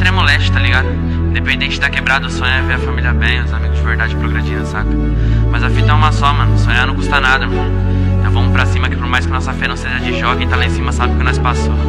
extremo leste, tá ligado? Independente da quebrada, o sonho é ver a família bem, os amigos de verdade progredindo, saca? Mas a fita é uma só, mano, sonhar não custa nada, mano. Então vamos pra cima que por mais que nossa fé não seja de jogo, quem tá lá em cima sabe o que nós passou.